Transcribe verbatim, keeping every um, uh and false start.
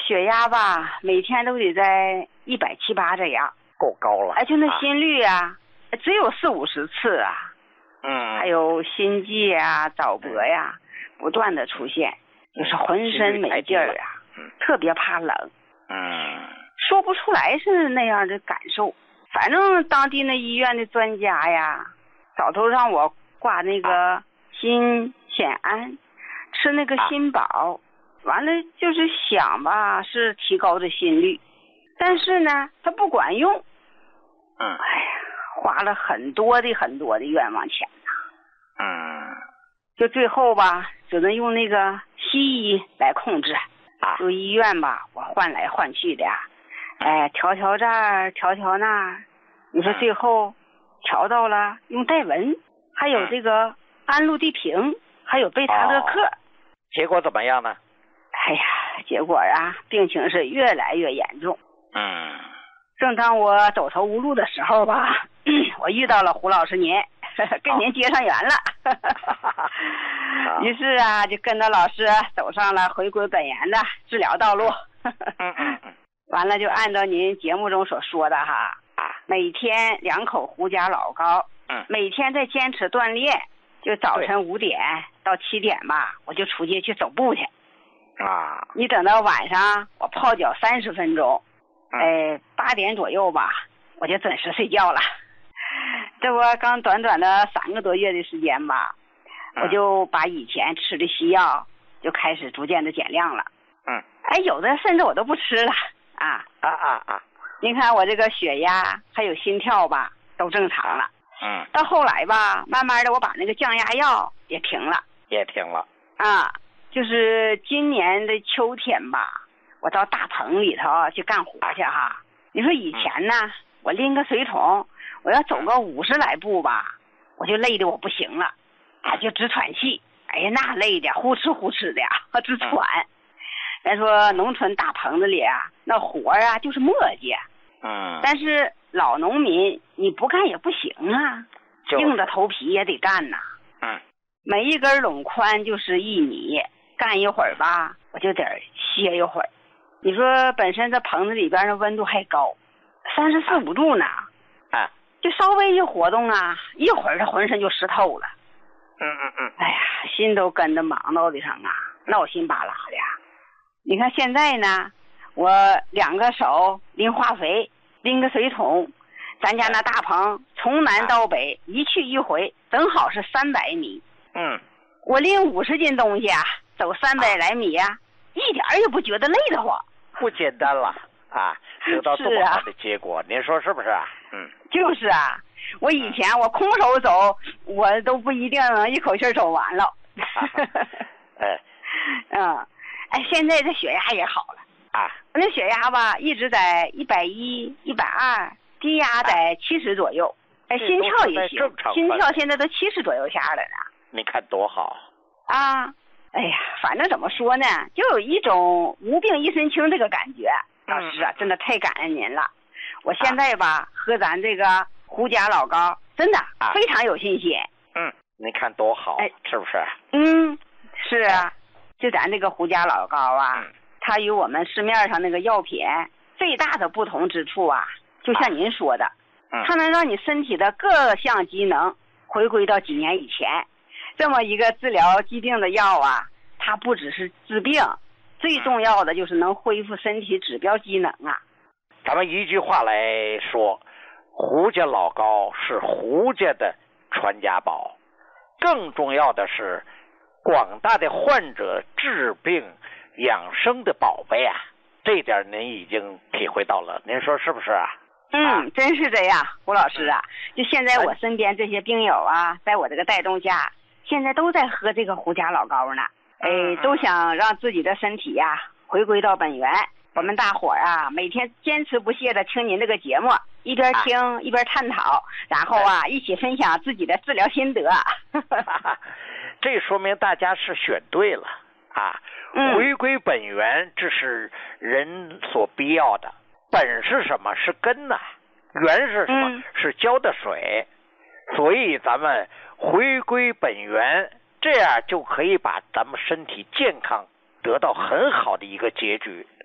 血压吧，每天都得在一百七八这样， 够高了。 而且那心率啊，啊只有四五十次啊。 嗯。 还有心悸啊、早搏呀、嗯，不断的出现，就是浑身没劲儿啊， 嗯， 特别怕冷。 嗯。 说不出来是那样的感受，反正当地那医院的专家呀，早都让我挂那个心酰胺，吃那个心宝，完了就是想吧，是提高的心率，但是呢，它不管用。 嗯。 哎呀，花了很多的很多的冤枉钱呐。 嗯。 就最后吧，只能用那个西医来控制。 啊。 就医院吧，我换来换去的呀。哎，调调这儿，调调那儿，你说最后调到了用戴文，还有这个安路地平，还有贝塔勒克， 哦，结果怎么样呢？ 哎呀，结果啊，病情是越来越严重。 嗯。 正当我走投无路的时候吧，我遇到了胡老师您，跟您结上缘了。 哦、 于是啊，就跟着老师走上了回归本源的治疗道路。 嗯嗯嗯。 完了就按照您节目中所说的哈，每天两口胡家老膏， 嗯， 每天在坚持锻炼，就早晨五点到七点吧，我就出去去走步去。 啊。 你等到晚上我泡脚三十分钟， 嗯、 哎，八点左右吧，我就准时睡觉了。这不刚短短的三个多月的时间吧， 嗯、 我就把以前吃的西药就开始逐渐的减量了。 嗯。 哎，有的甚至我都不吃了。啊啊啊啊！ 您看我这个血压还有心跳吧，都正常了。 嗯。 到后来吧，慢慢的我把那个降压药也停了。 也停了。 啊，就是今年的秋天吧，我到大棚里头去干活去哈。你说以前呢，嗯、我拎个水桶，我要走个五十来步吧，我就累得我不行了，啊，就直喘气。哎呀，那累的呼哧呼哧的呀，直喘。嗯咱说农村大棚子里啊，那活啊就是磨叽。 嗯。 但是老农民你不干也不行啊，硬着头皮也得干呐。 嗯。 每一根垄宽就是一米，干一会儿吧，我就得歇一会儿。你说本身这棚子里边的温度还高，三十四五度呢。 啊。 就稍微一活动啊，一会儿他浑身就湿透了。 嗯嗯嗯。 哎呀，心都跟着忙到的上啊，闹心巴拉的呀。你看现在呢，我两个手拎化肥，拎个水桶，咱家那大棚从南到北一去一回，正好是三百米。 嗯。 我拎五十斤东西啊，走三百来米啊，一点也不觉得累得慌。 不简单了啊，得到这么好的结果，您说是不是啊？嗯。 就是啊，我以前我空手走，我都不一定能一口气走完了。 哎。 嗯。哎，现在这血压也好了啊！ 那血压吧，一直在一百一、一百二，低压在七十左右。哎，心跳也行，心跳现在都七十左右下了呢。 你看多好啊！哎呀，反正怎么说呢，就有一种无病一身轻这个感觉。老师啊，真的太感恩您了。我现在吧，啊、喝咱这个胡家老膏，真的、啊、非常有信心。 嗯，你看多好，哎，是不是？ 嗯，是啊。就咱这个胡家老膏啊、 嗯， 它与我们市面上那个药品最大的不同之处啊，就像您说的， 啊、 它能让你身体的各项机能回归到几年以前。这么一个治疗疾病的药啊，它不只是治病，最重要的就是能恢复身体指标机能啊。 咱们一句话来说，胡家老膏是胡家的传家宝，更重要的是广大的患者治病养生的宝贝啊，这点您已经体会到了，您说是不是啊？ 嗯，啊、真是这样，胡老师啊，就现在我身边这些病友啊，在我这个带动下，现在都在喝这个胡家老膏呢，哎，都想让自己的身体呀、啊、回归到本源。我们大伙儿啊，每天坚持不懈的听您这个节目，一边听、啊、一边探讨，然后啊，一起分享自己的治疗心得。 这说明大家是选对了啊！回归本源，这是人所必要的。本是什么？是根呐、啊。源是什么？ 嗯、 是浇的水。所以咱们回归本源，这样就可以把咱们身体健康得到很好的一个结局。